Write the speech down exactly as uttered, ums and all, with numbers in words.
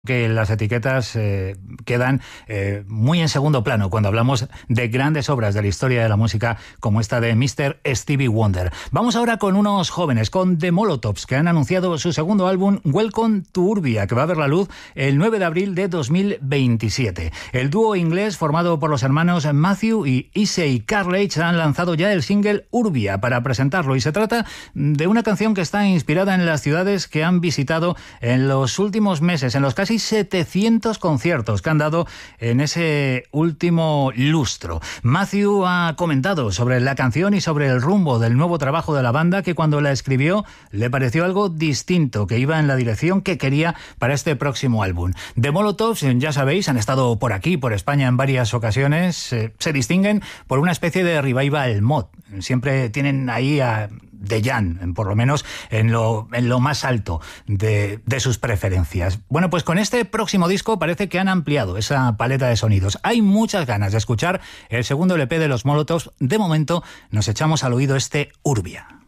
que las etiquetas eh, quedan eh, muy en segundo plano cuando hablamos de grandes obras de la historia de la música como esta de míster Stevie Wonder. Vamos ahora con unos jóvenes, con The Molotovs, que han anunciado su segundo álbum Welcome to Urbia, que va a ver la luz el nueve de abril de dos mil veintisiete. El dúo inglés formado por los hermanos Matthew y Issei Carlage han lanzado ya el single Urbia para presentarlo, y se trata de una canción que está inspirada en las ciudades que han visitado en los últimos meses, en los casi setecientos conciertos que han dado en ese último lustro. Matthew ha comentado sobre la canción y sobre el rumbo del nuevo trabajo de la banda, que cuando la escribió le pareció algo distinto, que iba en la dirección que quería para este próximo álbum. The Molotovs, ya sabéis, han estado por aquí, por España en varias ocasiones. Eh, se distinguen por una especie de revival mod. Siempre tienen ahí a de Jan, por lo menos en lo, en lo más alto de, de sus preferencias. Bueno, pues con este próximo disco parece que han ampliado esa paleta de sonidos. Hay muchas ganas de escuchar el segundo L P de los Molotovs. De momento nos echamos al oído este Urbia.